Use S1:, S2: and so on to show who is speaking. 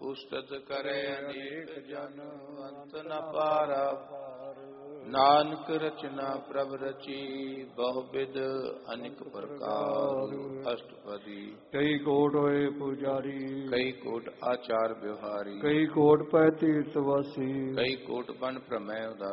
S1: ਉਸਤਤ ਕਰੇ ਅਨੇਕ ਜਨ, ਅੰਤ ਨ ਪਾਰਾ। ਨਾਨਕ ਰਚਨਾ ਪ੍ਰਭ ਰਚੀ, ਬਹੁ ਬਿਦ ਅਨੇਕ ਪ੍ਰਕਾਰ। ਅਸ਼ਟਪਦੀ।
S2: ਕਈ ਕੋਟ ਹੋਏ ਪੁਜਾਰੀ,
S1: ਕਈ ਕੋਟ ਆਚਾਰ ਵਿਵਹਾਰੀ।
S2: ਕਈ ਕੋਟ ਪੈ ਤੀਰਥ ਵਾਸੀ,
S1: ਕਈ ਕੋਟ ਬਨ ਭ੍ਰਮੈ ਉਦਾਸੀ।